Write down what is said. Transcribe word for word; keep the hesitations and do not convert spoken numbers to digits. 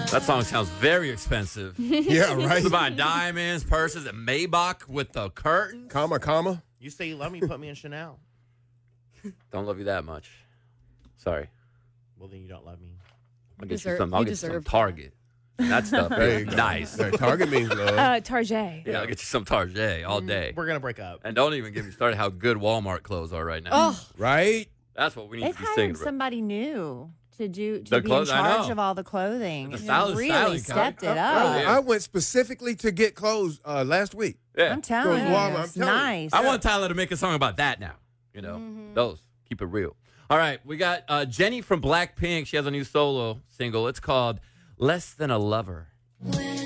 That song sounds very expensive. Yeah, right. It's buying diamonds, purses, and Maybach with the curtain. Comma, comma. You say you love me, put me in Chanel. Don't love you that much. Sorry. Well, then you don't love me. I'll You get deserve- you some. I'll you get you some deserve that. Target. That stuff There is you go. nice. There, Target means love. Uh, Tarjay. Yeah, I'll get you some Target all day. We're going to break up. And don't even get me started how good Walmart clothes are right now. Oh, Right? That's what we need They've to be singing hired about. somebody new to do to The be clothes- in I charge know. of all the clothing. The They stylist- really styling stepped company. it I, up. yeah. I went specifically to get clothes uh, last week. Yeah. I'm telling Goes you, Walmart, I'm it's telling you. nice. I want Tyler to make a song about that now. You know, those. Keep it real. All right, we got uh, Jenny from Blackpink. She has a new solo single. It's called Less Than a Lover. When